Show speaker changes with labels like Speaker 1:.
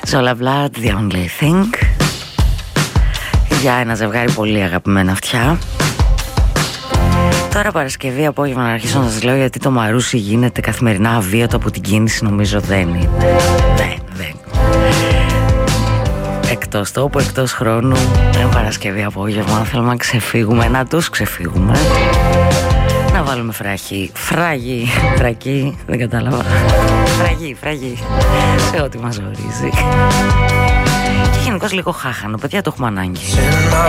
Speaker 1: Zola Vlad, The Only Thing. Για ένα ζευγάρι πολύ αγαπημένα αυτιά. Τώρα Παρασκευή απόγευμα να αρχίσω να σας λέω γιατί το Μαρούσι γίνεται καθημερινά αβίωτο από την κίνηση. Νομίζω δεν είναι. Δεν. Εκτός τόπου, εκτός χρόνου. Παρασκευή απόγευμα θέλουμε να ξεφύγουμε, να τους ξεφύγουμε. Να βάλουμε φραγί, δεν κατάλαβα. Φραγί, σε ό,τι μας ορίζει. Και γενικώς λίγο χάχανο, παιδιά, το έχουμε ανάγκη.